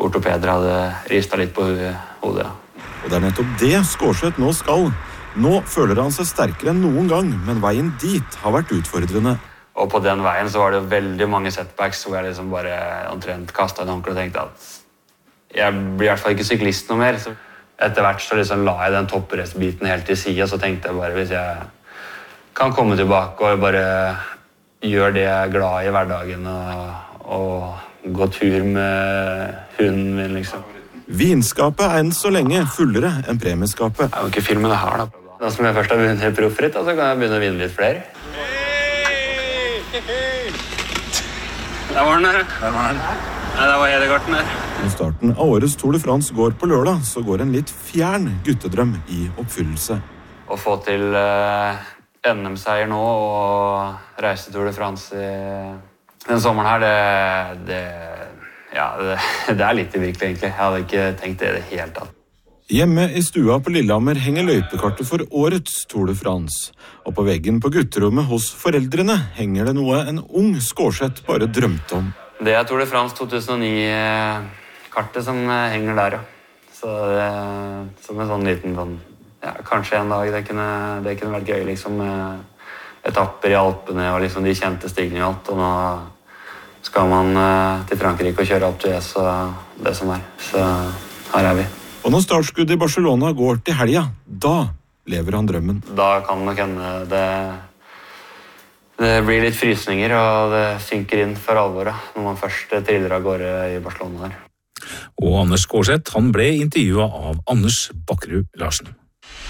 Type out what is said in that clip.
ortopeder hadde ristet litt på hodet. Og det nettopp det Skårseth nå skal. Nå føler han seg sterkere enn noen gang, men veien dit har vært utfordrende. Og på den veien så var det veldig mange setbacks hvor jeg liksom bare omtrent kastet en håndkle og tenkte at jeg blir i hvert fall ikke syklist noe mer. Så etter hvert så liksom la jeg den topprestbiten helt til siden, og så tenkte jeg bare hvis jeg kan komme tilbake og bare gjøre det jeg er glad i hverdagen og gå tur med hunden min liksom. Vinskapet er enn så lenge fullere enn premieskapet. Jeg må ikke filme det her da. Nå som jeg først har vunnet proffritt, så kan jeg begynne å vinne litt flere. Der var den der. Nei, det var Hedegarten der. Når starten av årets Tour de France går på lørdag, så går en litt fjern guttedrøm i oppfyllelse. Å få til NM-seier nå og reise Tour de France den sommeren her, det er litt uvirkelig egentlig. Jeg hadde ikke tenkt det i det hele tatt. Hjemme i stua på Lillehammer henger løypekartet for årets Tour de France. Og på veggen på gutterommet hos foreldrene henger det noe en ung Skårseth bare drømte om. Det er Tour de France 2009-kartet som henger der, ja. Så det, som en sånn liten, kanskje en dag det kunne vært gøy, liksom, etapper i Alpene og liksom de kjente stigene og alt. Og nå skal man til Frankrike og kjøre opp til ES og det som er. Så her er vi. Og når startskuddet i Barcelona går til helga, da lever han drømmen. Da kan nok hende det blir litt frysninger, og det synker inn for alvoret når man først triller av gårde i Barcelona her. Og Anders Skårseth, han ble intervjuet av Anders Bakkerud Larsen.